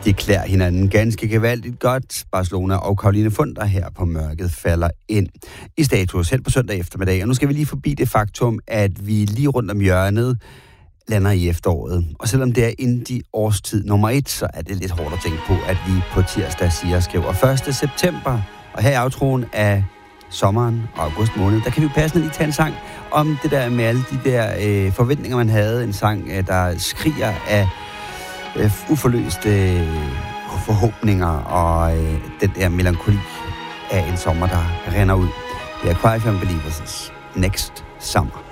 De klæder hinanden ganske gevaldigt godt. Barcelona og Caroline Funder her på Mørket falder ind i status helt på søndag eftermiddag. Og nu skal vi lige forbi det faktum, at vi lige rundt om hjørnet lander i efteråret. Og selvom det er indie årstid nummer 1, så er det lidt hårdt at tænke på, at vi på tirsdag skriver 1. september. Og her i outroen af sommeren og august måned, der kan vi passende lige tage en sang om det der med alle de der forventninger, man havde. En sang, der skriger af uforløste forhåbninger og den der melankoli af en sommer, der render ud. Det er Quiet Young Believers' Next Summer.